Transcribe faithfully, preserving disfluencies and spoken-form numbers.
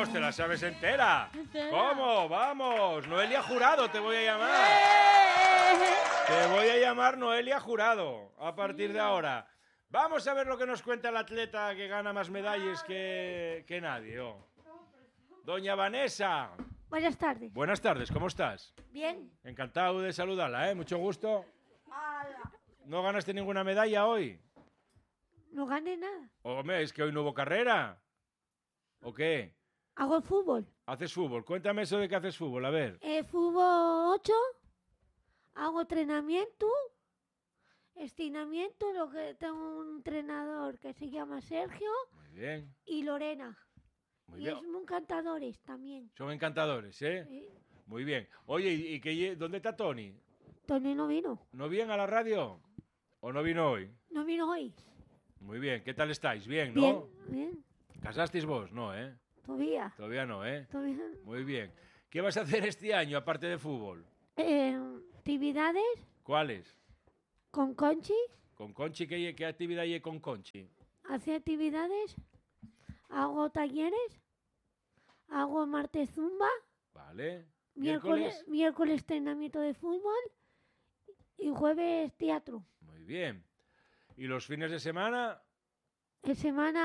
Vamos, te la sabes entera. Entera. ¿Cómo? Vamos. Noelia Jurado te voy a llamar. Te voy a llamar Noelia Jurado a partir de ahora. Vamos a ver lo que nos cuenta el atleta que gana más medallas que, que nadie. Oh. Doña Vanessa. Buenas tardes. Buenas tardes, ¿cómo estás? Bien. Encantado de saludarla, ¿eh? Mucho gusto. ¿No ganaste ninguna medalla hoy? No gané nada. Hombre, es que hoy no hubo carrera. ¿O qué? Hago fútbol. ¿Haces fútbol? Cuéntame eso de que haces fútbol, a ver. Eh, fútbol ocho. Hago entrenamiento. Estiramiento. Lo que tengo un entrenador que se llama Sergio. Muy bien. Y Lorena. Muy y bien. son muy encantadores también. Son encantadores, ¿eh? Sí. Muy bien. Oye, ¿y y qué, dónde está Tony? Tony no vino. ¿No viene a la radio? ¿O no vino hoy? No vino hoy. Muy bien. ¿Qué tal estáis? Bien, ¿no? Bien. Bien. ¿Casasteis vos? No, ¿eh? Todavía. Todavía no, ¿eh? Todavía. Muy bien. ¿Qué vas a hacer este año aparte de fútbol? Eh, actividades ¿Cuáles? con Conchi. ¿Con Conchi? ¿Qué, qué actividad hay con Conchi? Hace actividades. Hago talleres. Hago martes zumba. Vale. Miércoles, miércoles entrenamiento de fútbol. Y jueves teatro. Muy bien. ¿Y los fines de semana? En semana